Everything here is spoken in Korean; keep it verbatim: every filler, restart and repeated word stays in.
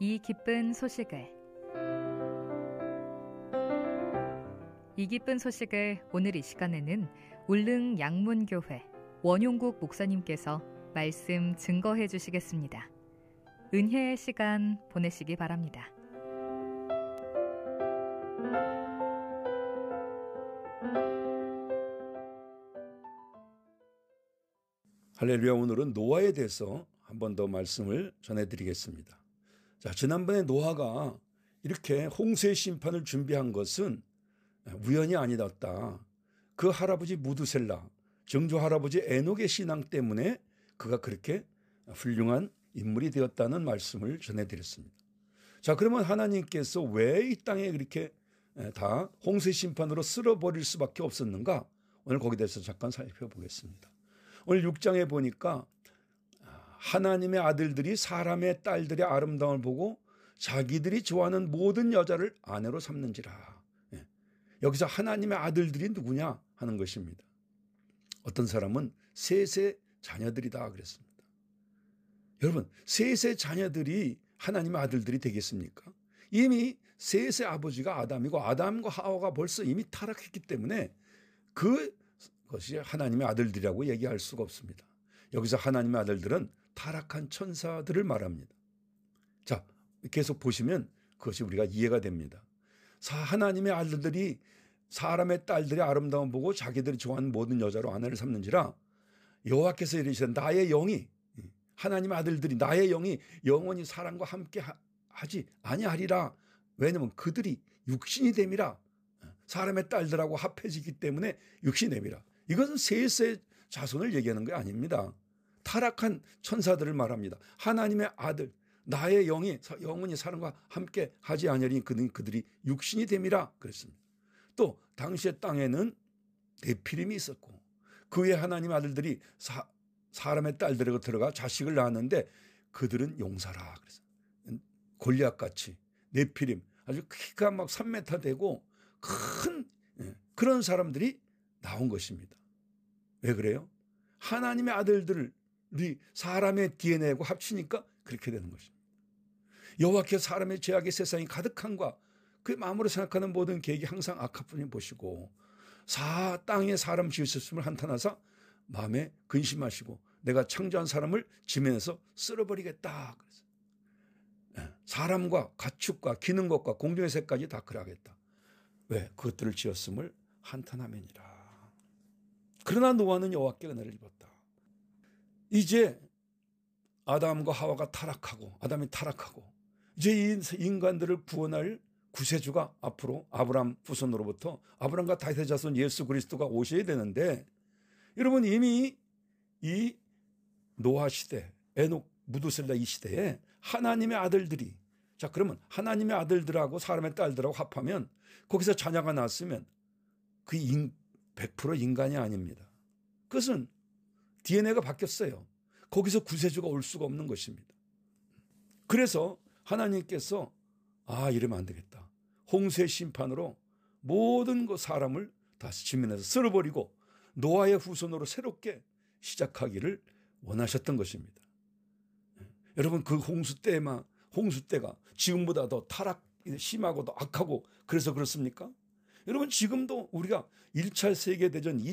이 기쁜 소식을 이 기쁜 소식을 오늘 이 시간에는 울릉 양문교회 원용국 목사님께서 말씀 증거해 주시겠습니다. 은혜의 시간 보내시기 바랍니다. 할렐루야. 오늘은 노아에 대해서 한 번 더 말씀을 전해드리겠습니다. 자, 지난번에 노아가 이렇게 홍수의 심판을 준비한 것은 우연이 아니었다. 그 할아버지 무두셀라, 정조 할아버지 에녹의 신앙 때문에 그가 그렇게 훌륭한 인물이 되었다는 말씀을 전해드렸습니다. 자, 그러면 하나님께서 왜 이 땅에 그렇게 다 홍수의 심판으로 쓸어버릴 수밖에 없었는가? 오늘 거기에 대해서 잠깐 살펴보겠습니다. 오늘 육 장에 보니까 하나님의 아들들이 사람의 딸들의 아름다움을 보고 자기들이 좋아하는 모든 여자를 아내로 삼는지라. 예. 여기서 하나님의 아들들이 누구냐 하는 것입니다. 어떤 사람은 셋의 자녀들이다 그랬습니다. 여러분, 셋의 자녀들이 하나님의 아들들이 되겠습니까? 이미 셋의 아버지가 아담이고 아담과 하와가 벌써 이미 타락했기 때문에 그것이 하나님의 아들들이라고 얘기할 수가 없습니다. 여기서 하나님의 아들들은 타락한 천사들을 말합니다. 자, 계속 보시면 그것이 우리가 이해가 됩니다. 하나님의 아들들이 사람의 딸들의 아름다움 보고 자기들이 좋아하는 모든 여자로 아내를 삼는지라 여호와께서 이르시되 나의 영이 하나님의 아들들이 나의 영이 영원히 사람과 함께 하지 아니하리라. 왜냐하면 그들이 육신이 됨이라. 사람의 딸들하고 합해지기 때문에 육신이 됨이라. 이것은 셋의 자손을 얘기하는 게 아닙니다. 타락한 천사들을 말합니다. 하나님의 아들 나의 영이 영원히 사람과 함께 하지 아니하리니 그는 그들이 육신이 됨이라 그랬습니다. 또 당시의 땅에는 네피림이 있었고 그 외에 하나님의 아들들이 사, 사람의 딸들에게 들어가 자식을 낳았는데 그들은 용사라 그랬어요. 골리앗같이 네피림 아주 키가 막 삼 미터 되고 큰 그런 사람들이 나온 것입니다. 왜 그래요? 하나님의 아들들이 사람의 디엔에이하고 합치니까 그렇게 되는 것입니다. 여호와께서 사람의 죄악의 세상이 가득한과 그 마음으로 생각하는 모든 계획이 항상 악하뿐이 보시고 사 땅에 사람 지으셨음을 한탄하사 마음에 근심하시고 내가 창조한 사람을 지면에서 쓸어버리겠다. 그래서 사람과 가축과 기는 것과 공중의 새까지 다 그러하겠다. 왜? 그것들을 지었음을 한탄하면이라. 그러나 노아는 여호와께 은혜를 입었다. 이제 아담과 하와가 타락하고 아담이 타락하고 이제 이 인간들을 구원할 구세주가 앞으로 아브람 후손으로부터 아브람과 다윗의 자손 예수 그리스도가 오셔야 되는데 여러분 이미 이 노아 시대 에녹 무두셀라 이 시대에 하나님의 아들들이 자 그러면 하나님의 아들들하고 사람의 딸들하고 합하면 거기서 자녀가 낳았으면 그 백 퍼센트 인간이 아닙니다. 그것은 디엔에이가 바뀌었어요. 거기서 구세주가 올 수가 없는 것입니다. 그래서 하나님께서 아 이러면 안 되겠다. 홍수의 심판으로 모든 그 사람을 다시 지면에서 쓸어버리고 노아의 후손으로 새롭게 시작하기를 원하셨던 것입니다. 여러분 그 홍수 때만 홍수 때가 지금보다 더 타락 심하고 더 악하고 그래서 그렇습니까? 여러분 지금도 우리가 일 차 세계대전, 이